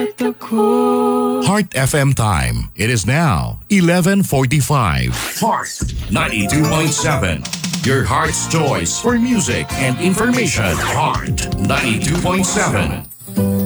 at ako. Heart FM time. It is now 11:45. Heart 92.7. Your heart's choice for music and information. Heart 92.7.